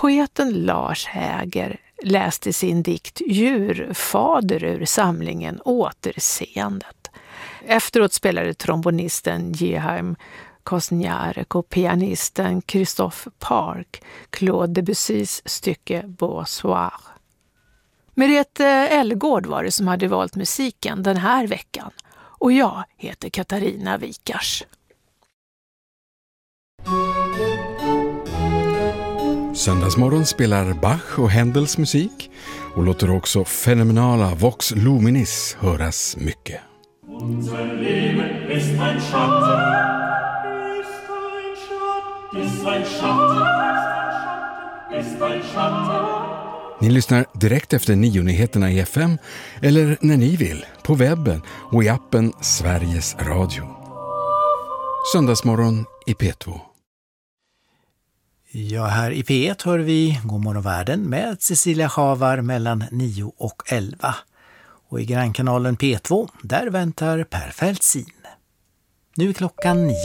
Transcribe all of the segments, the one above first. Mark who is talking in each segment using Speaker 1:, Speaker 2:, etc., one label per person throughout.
Speaker 1: Poeten Lars Häger läste sin dikt Djurfader ur samlingen Återseendet. Efteråt spelade trombonisten Geheim Kosniarek och pianisten Christophe Park Claude Debussys stycke Beau Soir. Merete Elgård var det som hade valt musiken den här veckan. Och jag heter Katarina Wikars.
Speaker 2: Söndagsmorgon spelar Bach och Händels musik och låter också fenomenala Vox Luminis höras mycket.
Speaker 3: Unser Leben ist ein Schatten, ist ein Schatten, ist ein Schatten.
Speaker 2: Ni lyssnar direkt efter 9-nyheterna i FM eller när ni vill på webben och i appen Sveriges Radio. Söndagsmorgon i P2.
Speaker 4: Ja, här i P1 hör vi Godmorgon världen med Cecilia Havar mellan 9 och 11. Och i grannkanalen P2, där väntar Per Fältsin. Nu är klockan 9.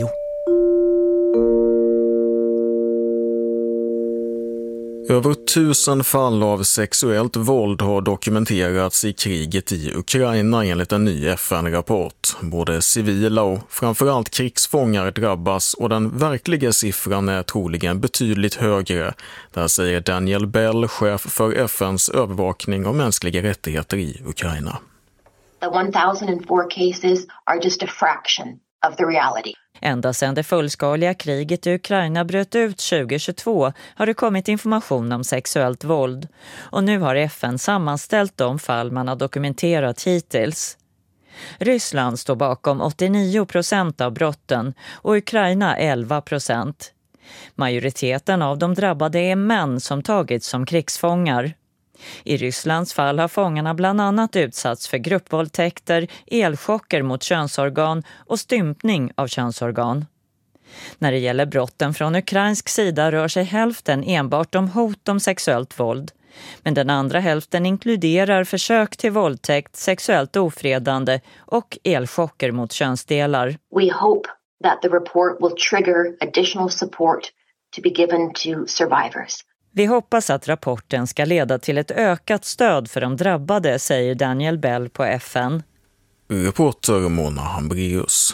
Speaker 5: Över 1000 fall av sexuellt våld har dokumenterats i kriget i Ukraina enligt en ny FN-rapport. Både civila och framförallt krigsfångar drabbas och den verkliga siffran är troligen betydligt högre. Där säger Daniel Bell, chef för FNs övervakning av mänskliga rättigheter i Ukraina.
Speaker 6: The 1004 cases are just a fraction of the reality.
Speaker 7: Ända sedan det fullskaliga kriget i Ukraina bröt ut 2022 har det kommit information om sexuellt våld. Och nu har FN sammanställt de fall man har dokumenterat hittills. Ryssland står bakom 89% av brotten och Ukraina 11%. Majoriteten av de drabbade är män som tagits som krigsfångar. I Rysslands fall har fångarna bland annat utsatts för gruppvåldtäkter, elchocker mot könsorgan och stympning av könsorgan. När det gäller brotten från ukrainsk sida rör sig hälften enbart om hot om sexuellt våld. Men den andra hälften inkluderar försök till våldtäkt, sexuellt ofredande och elchocker mot könsdelar.
Speaker 6: We hope that the report will trigger additional support to be given to survivors.
Speaker 7: Vi hoppas att rapporten ska leda till ett ökat stöd för de drabbade, säger Daniel Bell på FN.
Speaker 5: Reporter Mona Hambreus.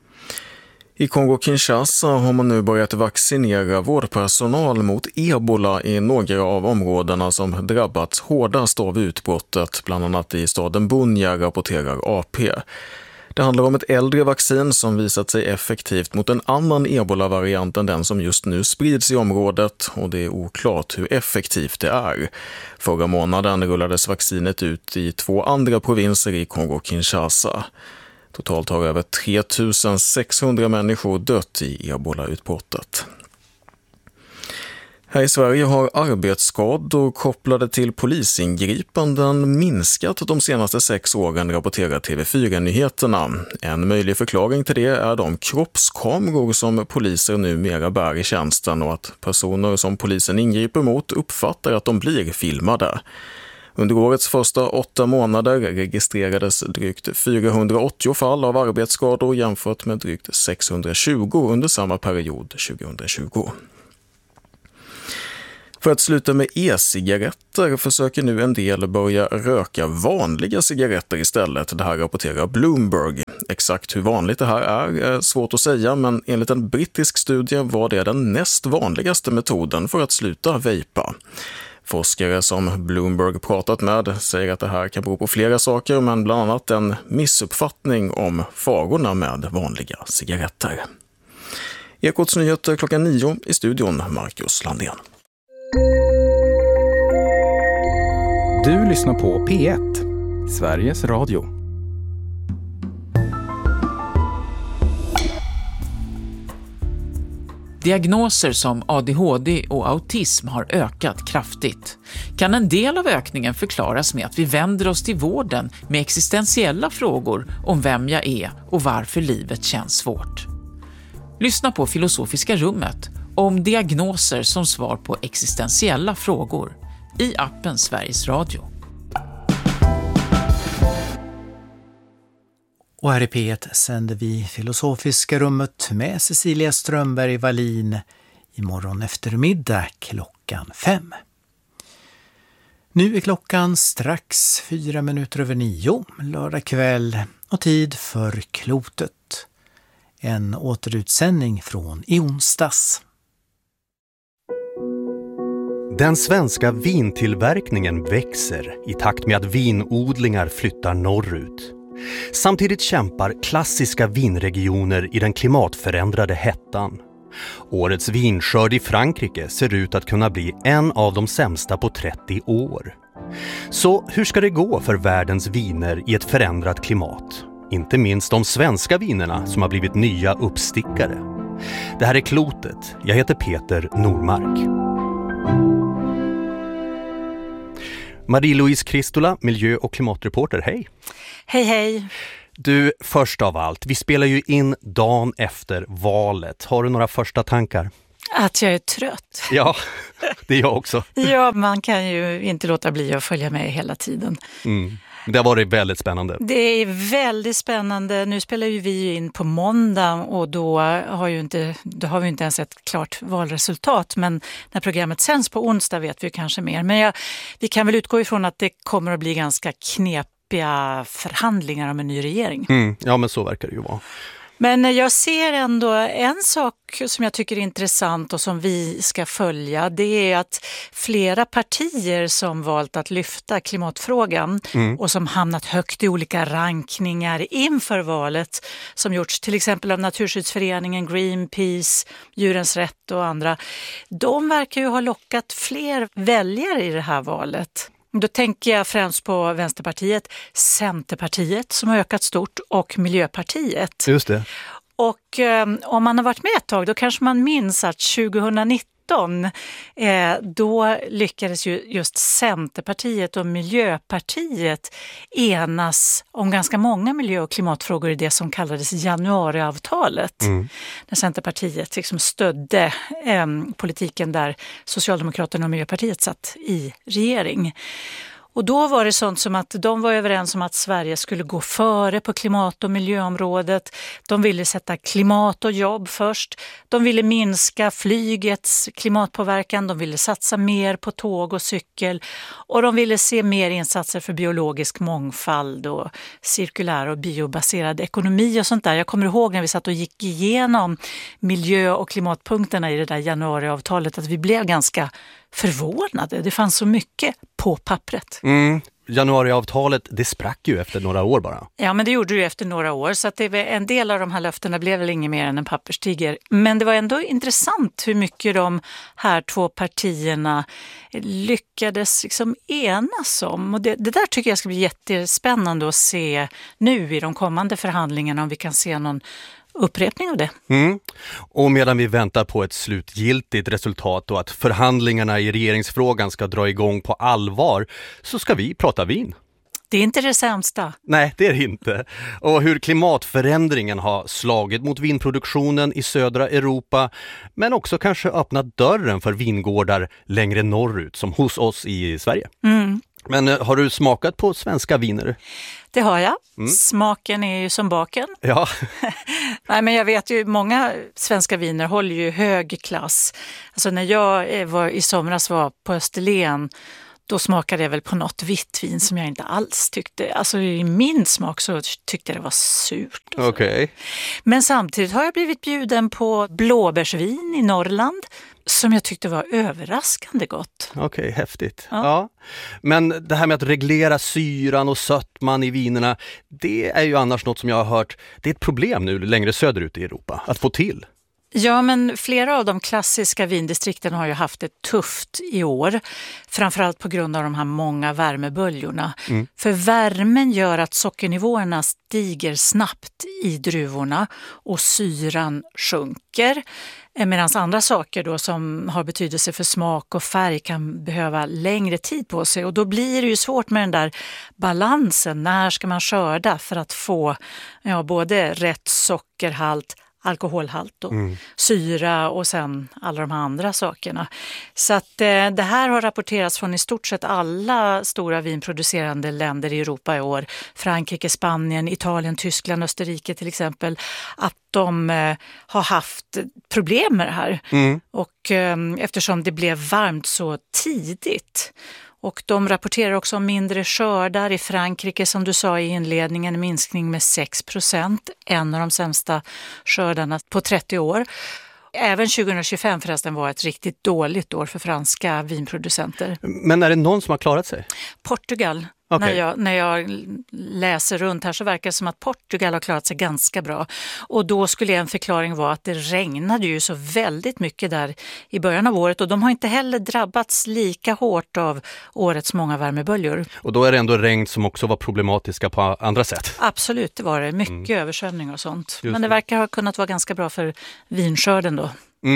Speaker 5: I Kongo-Kinshasa har man nu börjat vaccinera vårdpersonal mot ebola i några av områdena som drabbats hårdast av utbrottet, bland annat i staden Bunia, rapporterar AP. Det handlar om ett äldre vaccin som visat sig effektivt mot en annan ebola-variant än den som just nu sprids i området och det är oklart hur effektivt det är. Förra månaden rullades vaccinet ut i 2 andra provinser i Kongo-Kinshasa. Totalt har över 3600 människor dött i ebola-utbrottet. Här i Sverige har arbetsskador kopplade till polisingripanden minskat de senaste 6 åren, rapporterar TV4-nyheterna. En möjlig förklaring till det är de kroppskameror som poliser numera bär i tjänsten och att personer som polisen ingriper mot uppfattar att de blir filmade. Under årets första 8 månader registrerades drygt 480 fall av arbetsskador jämfört med drygt 620 under samma period 2020. För att sluta med e-cigaretter försöker nu en del börja röka vanliga cigaretter istället. Det här rapporterar Bloomberg. Exakt hur vanligt det här är svårt att säga, men enligt en brittisk studie var det den näst vanligaste metoden för att sluta vejpa. Forskare som Bloomberg pratat med säger att det här kan bero på flera saker, men bland annat en missuppfattning om farorna med vanliga cigaretter. Ekots nyheter klockan 9 i studion, Marcus Landén.
Speaker 8: Du lyssnar på P1, Sveriges Radio.
Speaker 9: Diagnoser som ADHD och autism har ökat kraftigt. Kan en del av ökningen förklaras med att vi vänder oss till vården med existentiella frågor om vem jag är och varför livet känns svårt? Lyssna på Filosofiska rummet om diagnoser som svar på existentiella frågor i appen Sveriges Radio.
Speaker 4: Och här i P1 sänder vi Filosofiska rummet med Cecilia Strömberg Wallin imorgon eftermiddag klockan klockan 5. Nu är klockan strax 9:04, lördag kväll och tid för Klotet. En återutsändning från i onsdags.
Speaker 10: Den svenska vintillverkningen växer i takt med att vinodlingar flyttar norrut. Samtidigt kämpar klassiska vinregioner i den klimatförändrade hettan. Årets vinskörd i Frankrike ser ut att kunna bli en av de sämsta på 30 år. Så hur ska det gå för världens viner i ett förändrat klimat? Inte minst de svenska vinerna som har blivit nya uppstickare. Det här är Klotet. Jag heter Peter Normark. Marie-Louise Kristola, miljö- och klimatreporter, hej!
Speaker 11: Hej, hej!
Speaker 10: Du, först av allt, vi spelar ju in dagen efter valet. Har du några första tankar?
Speaker 11: Att jag är trött.
Speaker 10: Ja, det är jag också.
Speaker 11: Ja, man kan ju inte låta bli att följa med hela tiden.
Speaker 10: Det har varit väldigt spännande.
Speaker 11: Det är väldigt spännande. Nu spelar ju vi in på måndag och då har vi inte ens ett klart valresultat. Men när programmet sänds på onsdag vet vi kanske mer. Men vi kan väl utgå ifrån att det kommer att bli ganska knepiga förhandlingar om en ny regering.
Speaker 10: Ja, men så verkar det ju vara.
Speaker 11: Men jag ser ändå en sak som jag tycker är intressant och som vi ska följa. Det är att flera partier som valt att lyfta klimatfrågan och som hamnat högt i olika rankningar inför valet som gjorts till exempel av Naturskyddsföreningen, Greenpeace, Djurens Rätt och andra. De verkar ju ha lockat fler väljare i det här valet. Då tänker jag främst på Vänsterpartiet, Centerpartiet som har ökat stort och Miljöpartiet.
Speaker 10: Just det.
Speaker 11: Och om man har varit med ett tag då kanske man minns att 2019 då lyckades ju just Centerpartiet och Miljöpartiet enas om ganska många miljö- och klimatfrågor i det som kallades januariavtalet. När Centerpartiet liksom stödde politiken där Socialdemokraterna och Miljöpartiet satt i regering. Och då var det sånt som att de var överens om att Sverige skulle gå före på klimat- och miljöområdet. De ville sätta klimat och jobb först. De ville minska flygets klimatpåverkan. De ville satsa mer på tåg och cykel. Och de ville se mer insatser för biologisk mångfald och cirkulär och biobaserad ekonomi och sånt där. Jag kommer ihåg när vi satt och gick igenom miljö- och klimatpunkterna i det där januariavtalet att vi blev ganska förvånade. Det fanns så mycket på pappret.
Speaker 10: Januariavtalet, det sprack ju efter några år bara.
Speaker 11: Ja, men det gjorde det ju efter några år. Så att det var en del av de här löftena blev väl inget mer än en papperstiger. Men det var ändå intressant hur mycket de här två partierna lyckades liksom enas om. Och det där tycker jag ska bli jättespännande att se nu i de kommande förhandlingarna om vi kan se någon upprepning av det.
Speaker 10: Och medan vi väntar på ett slutgiltigt resultat och att förhandlingarna i regeringsfrågan ska dra igång på allvar så ska vi prata vin.
Speaker 11: Det är inte det sämsta.
Speaker 10: Nej, det är det inte. Och hur klimatförändringen har slagit mot vinproduktionen i södra Europa men också kanske öppnat dörren för vingårdar längre norrut som hos oss i Sverige. Men har du smakat på svenska viner?
Speaker 11: Det har jag. Smaken är ju som baken.
Speaker 10: Ja.
Speaker 11: Nej, men jag vet ju, många svenska viner håller ju hög klass. Alltså när jag i somras var på Österlen, då smakade jag väl på något vitt vin som jag inte alls tyckte. Alltså i min smak så tyckte jag det var surt.
Speaker 10: Okej.
Speaker 11: Men samtidigt har jag blivit bjuden på blåbärsvin i Norrland som jag tyckte var överraskande gott.
Speaker 10: Okej, häftigt. Ja. Men det här med att reglera syran och sötman i vinerna, det är ju annars något som jag har hört, det är ett problem nu längre söderut i Europa, att få till.
Speaker 11: Ja, men flera av de klassiska vindistrikten har ju haft det tufft i år. Framförallt på grund av de här många värmeböljorna. För värmen gör att sockernivåerna stiger snabbt i druvorna och syran sjunker. Medan andra saker då som har betydelse för smak och färg kan behöva längre tid på sig. Och då blir det ju svårt med den där balansen. När ska man skörda för att få både rätt sockerhalt, alkoholhalt och syra och sen alla de andra sakerna. Så att det här har rapporterats från i stort sett alla stora vinproducerande länder i Europa i år. Frankrike, Spanien, Italien, Tyskland, Österrike till exempel. Att de har haft problem med det här. Och eftersom det blev varmt så tidigt. Och de rapporterar också om mindre skördar i Frankrike, som du sa i inledningen, en minskning med 6%, en av de sämsta skördarna på 30 år. Även 2025 förresten var ett riktigt dåligt år för franska vinproducenter.
Speaker 10: Men är det någon som har klarat sig?
Speaker 11: Portugal. Okay. När jag läser runt här så verkar det som att Portugal har klarat sig ganska bra. Och då skulle en förklaring vara att det regnade ju så väldigt mycket där i början av året. Och de har inte heller drabbats lika hårt av årets många värmeböljor.
Speaker 10: Och då är det ändå regn som också var problematiska på andra sätt?
Speaker 11: Absolut, det var det. Mycket översvämning och sånt. Men det verkar ha kunnat vara ganska bra för vinskörden då.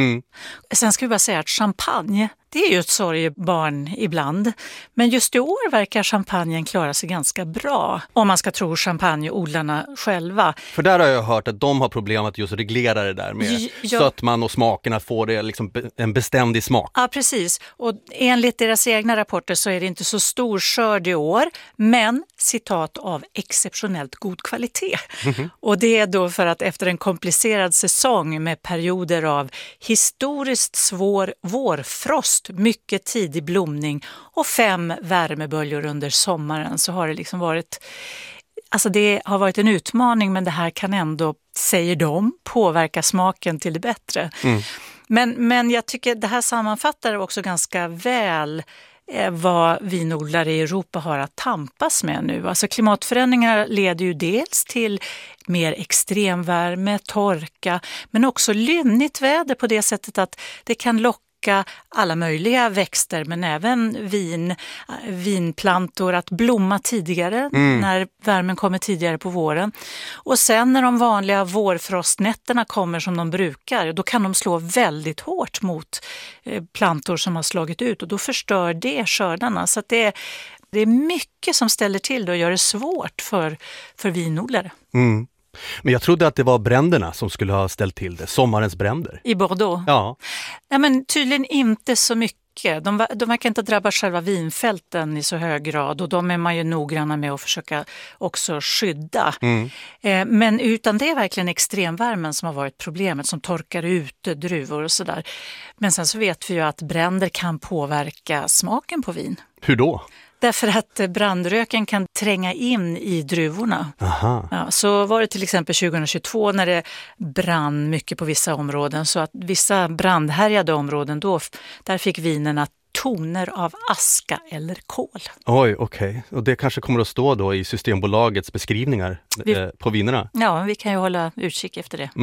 Speaker 11: Sen ska vi bara säga att champagne, det är ju ett sorgebarn ibland. Men just i år verkar champagnen klara sig ganska bra. Om man ska tro champagneodlarna själva.
Speaker 10: För där har jag hört att de har problem att just reglera det där med sötman och smakerna, får det liksom en beständig smak.
Speaker 11: Ja, precis. Och enligt deras egna rapporter så är det inte så stor skörd i år. Men, citat, av exceptionellt god kvalitet. Och det är då för att efter en komplicerad säsong med perioder av historiskt svår vårfrost, mycket tidig blomning och 5 värmeböljor under sommaren, så har det liksom varit, alltså det har varit en utmaning, men det här kan ändå, säger de, påverka smaken till det bättre. Men jag tycker det här sammanfattar också ganska väl vad vinodlare i Europa har att tampas med nu. Alltså klimatförändringar leder ju dels till mer extremvärme, torka, men också lynnigt väder på det sättet att det kan locka alla möjliga växter, men även vinplantor att blomma tidigare när värmen kommer tidigare på våren. Och sen när de vanliga vårfrostnätterna kommer som de brukar, då kan de slå väldigt hårt mot plantor som har slagit ut, och då förstör det skördarna. Så att det är mycket som ställer till det och gör det svårt för vinodlare.
Speaker 10: Men jag trodde att det var bränderna som skulle ha ställt till det, sommarens bränder.
Speaker 11: I Bordeaux?
Speaker 10: Ja.
Speaker 11: Nej, men tydligen inte så mycket. De verkar inte drabba själva vinfälten i så hög grad, och de är man ju noggranna med att försöka också skydda. Men utan det är verkligen extremvärmen som har varit problemet, som torkar ut druvor och sådär. Men sen så vet vi ju att bränder kan påverka smaken på vin.
Speaker 10: Hur då?
Speaker 11: Därför att brandröken kan tränga in i druvorna. Ja, så var det till exempel 2022 när det brann mycket på vissa områden. Så att vissa brandhärjade områden, där fick vinerna toner av aska eller kol.
Speaker 10: Oj, okej. Och det kanske kommer att stå då i Systembolagets beskrivningar på vinerna?
Speaker 11: Ja, vi kan ju hålla utkik efter det.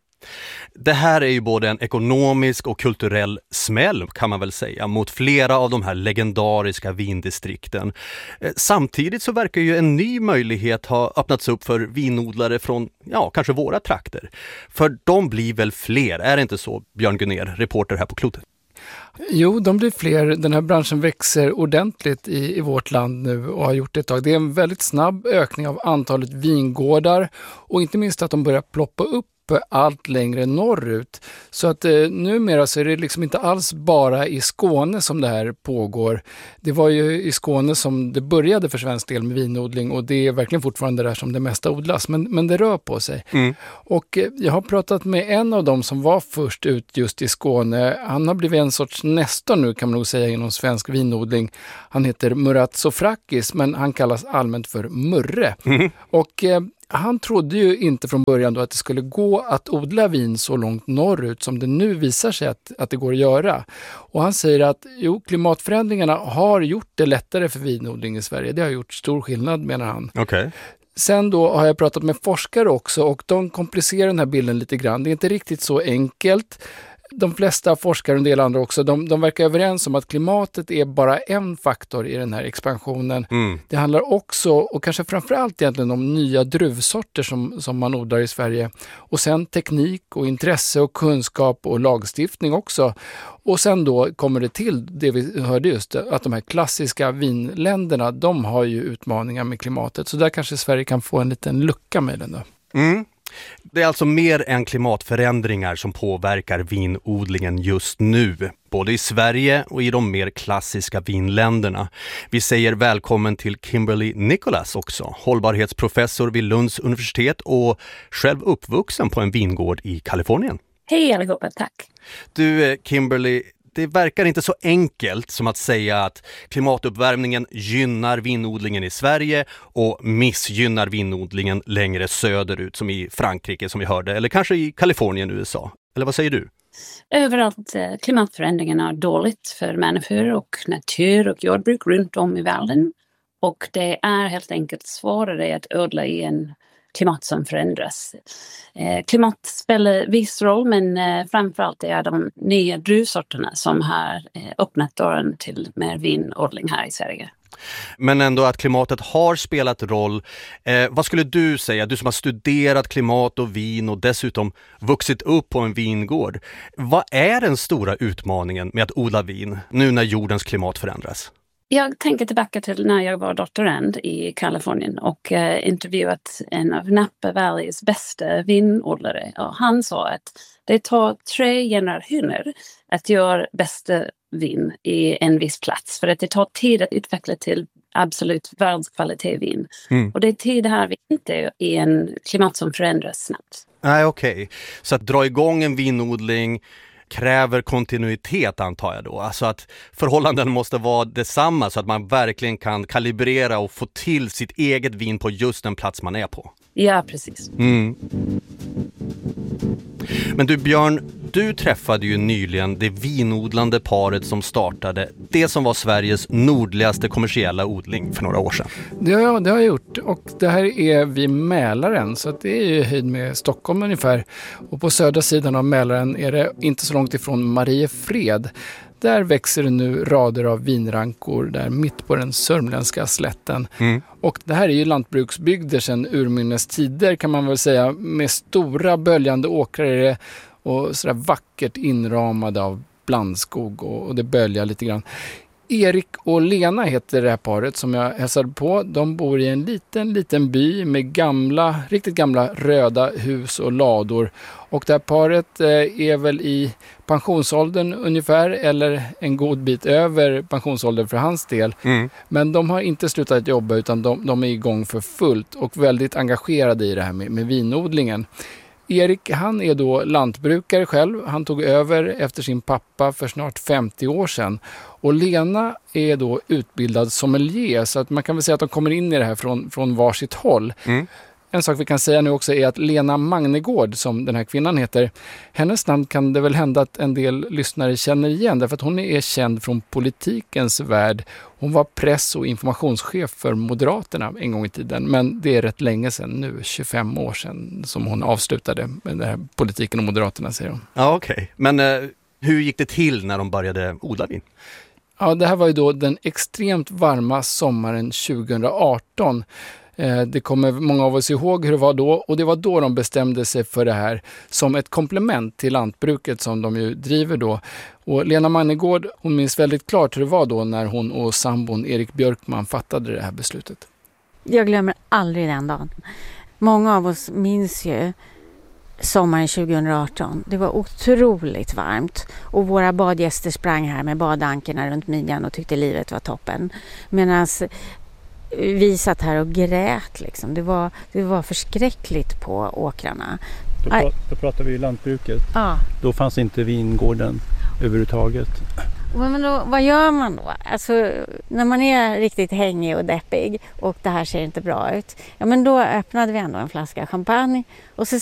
Speaker 10: Det här är ju både en ekonomisk och kulturell smäll, kan man väl säga, mot flera av de här legendariska vindistrikten. Samtidigt så verkar ju en ny möjlighet ha öppnats upp för vinodlare från, kanske våra trakter. För de blir väl fler, är det inte så, Björn Gunnér, reporter här på Klotet?
Speaker 12: Jo, de blir fler. Den här branschen växer ordentligt i vårt land nu och har gjort det ett tag. Det är en väldigt snabb ökning av antalet vingårdar, och inte minst att de börjar ploppa upp allt längre norrut. Så att numera så är det liksom inte alls bara i Skåne som det här pågår. Det var ju i Skåne som det började för svensk del med vinodling, och det är verkligen fortfarande där som det mesta odlas. Men det rör på sig. Och jag har pratat med en av dem som var först ut just i Skåne. Han har blivit en sorts nästor nu, kan man nog säga, inom svensk vinodling. Han heter Murat Sofrakis, men han kallas allmänt för Murre. Och han trodde ju inte från början då att det skulle gå att odla vin så långt norrut som det nu visar sig att det går att göra. Och han säger att klimatförändringarna har gjort det lättare för vinodling i Sverige. Det har gjort stor skillnad, menar han. Sen då har jag pratat med forskare också, och de komplicerar den här bilden lite grann. Det är inte riktigt så enkelt. De flesta forskare och en del andra också, de verkar överens om att klimatet är bara en faktor i den här expansionen. Det handlar också, och kanske framförallt egentligen, om nya druvsorter som man odlar i Sverige. Och sen teknik och intresse och kunskap och lagstiftning också. Och sen då kommer det till det vi hörde just, att de här klassiska vinländerna, de har ju utmaningar med klimatet. Så där kanske Sverige kan få en liten lucka med den då.
Speaker 10: Det är alltså mer än klimatförändringar som påverkar vinodlingen just nu, både i Sverige och i de mer klassiska vinländerna. Vi säger välkommen till Kimberly Nicholas också, hållbarhetsprofessor vid Lunds universitet och själv uppvuxen på en vingård i Kalifornien.
Speaker 13: Hej allihopa, tack.
Speaker 10: Du Kimberly, det verkar inte så enkelt som att säga att klimatuppvärmningen gynnar vinodlingen i Sverige och missgynnar vinodlingen längre söderut som i Frankrike som vi hörde, eller kanske i Kalifornien, USA. Eller vad säger du?
Speaker 13: Överallt klimatförändringarna är dåligt för människor och natur och jordbruk runt om i världen. Och det är helt enkelt svårare att odla i en klimat som förändras. Klimat spelar viss roll, men framförallt är de nya druvsorterna som har öppnat dörren till mer vinodling här i Sverige.
Speaker 10: Men ändå att klimatet har spelat roll. Vad skulle du säga, du som har studerat klimat och vin och dessutom vuxit upp på en vingård. Vad är den stora utmaningen med att odla vin nu när jordens klimat förändras?
Speaker 13: Jag tänker tillbaka till när jag var doktorand i Kalifornien och intervjuat en av Napa Valleys bästa vinodlare. Och han sa att det tar 3 generationer att göra bästa vin i en viss plats. För att det tar tid att utveckla till absolut världskvalitet vin. Och det är tid här vi inte i en klimat som förändras snabbt.
Speaker 10: Nej, okej. Så att dra igång en vinodling kräver kontinuitet, antar jag då. Alltså att förhållanden måste vara detsamma så att man verkligen kan kalibrera och få till sitt eget vin på just den plats man är på.
Speaker 13: Ja, precis.
Speaker 10: Men du Björn, du träffade ju nyligen det vinodlande paret som startade det som var Sveriges nordligaste kommersiella odling för några år sedan.
Speaker 12: Ja, det har jag gjort och det här är vid Mälaren så att det är ju höjd med Stockholm ungefär. Och på södra sidan av Mälaren är det inte så långt ifrån Mariefred. Där växer det nu rader av vinrankor där mitt på den sörmländska slätten. Och det här är ju lantbruksbygder sedan urminnes tider kan man väl säga. Med stora böljande åkrar är det och sådär vackert inramade av blandskog och det böljar lite grann. Erik och Lena heter det här paret som jag hälsade på. De bor i en liten by med riktigt gamla röda hus och lador. Och det här paret är väl i pensionsåldern ungefär eller en god bit över pensionsåldern för hans del. Men de har inte slutat jobba utan de är igång för fullt och väldigt engagerade i det här med vinodlingen. Erik, han är då lantbrukare själv. Han tog över efter sin pappa för snart 50 år sedan. Och Lena är då utbildad sommelier så att man kan väl säga att de kommer in i det här från varsitt håll. En sak vi kan säga nu också är att Lena Magnegård, som den här kvinnan heter, hennes namn kan det väl hända att en del lyssnare känner igen därför att hon är känd från politikens värld. Hon var press- och informationschef för Moderaterna en gång i tiden, men det är rätt länge sedan nu, 25 år sedan som hon avslutade med den här politiken och Moderaterna, säger hon.
Speaker 10: Ja, okej. Men hur gick det till när de började odla vin?
Speaker 12: Ja, det här var ju då den extremt varma sommaren 2018. Det kommer många av oss ihåg hur det var då och det var då de bestämde sig för det här som ett komplement till lantbruket som de ju driver då. Och Lena Magnegård, hon minns väldigt klart hur det var då när hon och sambon Erik Björkman fattade det här beslutet.
Speaker 14: Jag glömmer aldrig den dagen. Många av oss minns ju sommaren 2018. Det var otroligt varmt och våra badgäster sprang här med badankerna runt midjan och tyckte livet var toppen. Medan vi satt här och grät liksom. Det var förskräckligt på åkrarna.
Speaker 15: Då pratar vi ju lantbruket.
Speaker 14: Ja.
Speaker 15: Då fanns inte vingården överhuvudtaget.
Speaker 14: Men då, vad gör man då? Alltså, när man är riktigt hängig och deppig och det här ser inte bra ut. Ja, men då öppnade vi ändå en flaska champagne och så